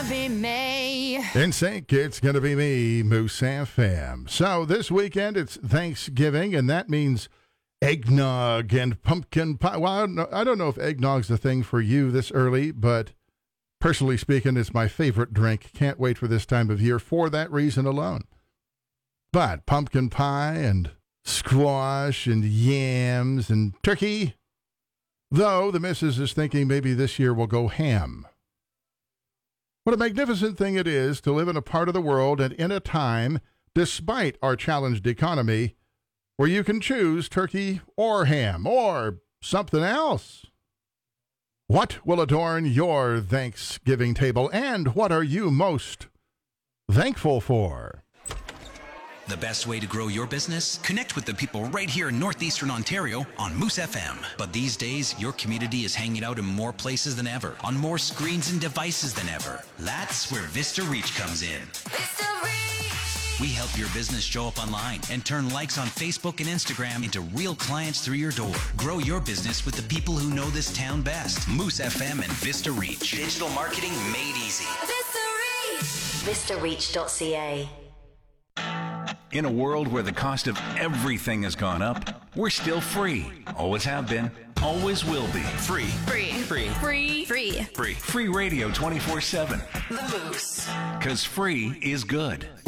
gonna be me. In sync, it's going to be me, Moose FM. So this weekend, it's Thanksgiving, and that means eggnog and pumpkin pie. Well, I don't know if eggnog's the thing for you this early, but personally speaking, it's my favorite drink. Can't wait for this time of year for that reason alone. But pumpkin pie and squash and yams and turkey, though the missus is thinking maybe this year we'll go ham. What a magnificent thing it is to live in a part of the world and in a time, despite our challenged economy, where you can choose turkey or ham or something else. What will adorn your Thanksgiving table, and what are you most thankful for? The best way to grow your business? Connect with the people right here in Northeastern Ontario on Moose FM. But these days, your community is hanging out in more places than ever, on more screens and devices than ever. That's where Vista Reach comes in. Vista Reach. We help your business show up online and turn likes on Facebook and Instagram into real clients through your door. Grow your business with the people who know this town best. Moose FM and Vista Reach. Digital marketing made easy. Vista Reach. VistaReach.ca. In a world where the cost of everything has gone up, we're still free. Always have been. Always will be. Free. Free. Free. Free. Free. Free. Free radio 24/7. The Moose. 'Cause free is good.